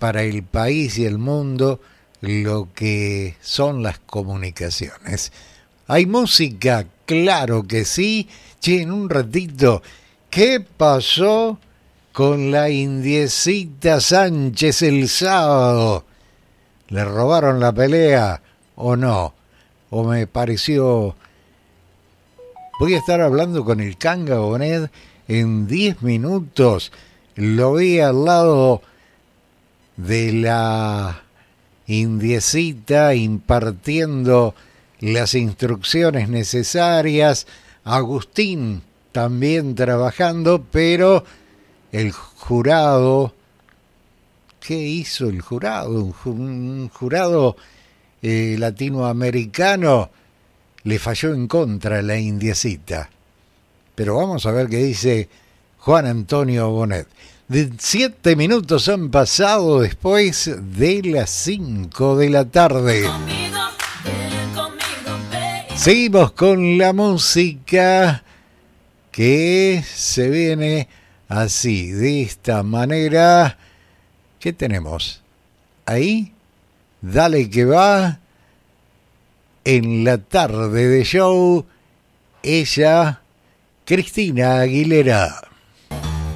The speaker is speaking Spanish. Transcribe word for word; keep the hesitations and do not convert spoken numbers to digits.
para el país y el mundo lo que son las comunicaciones. ¿Hay música? Claro que sí. Che, en un ratito, ¿qué pasó con la Indiecita Sánchez el sábado? ¿Le robaron la pelea o no? ¿O me pareció? Voy a estar hablando con el Kanga Bonet en diez minutos. Lo vi al lado de la Indiecita impartiendo las instrucciones necesarias. Agustín también trabajando, pero el jurado... ¿Qué hizo el jurado? Un, ju- un jurado eh, latinoamericano le falló en contra a la Indiecita. Pero vamos a ver qué dice Juan Antonio Bonet. De siete minutos han pasado después de las cinco de la tarde. Seguimos con la música que se viene así, de esta manera. ¿Qué tenemos? Ahí, dale que va. En la tarde de show, ella, Cristina Aguilera.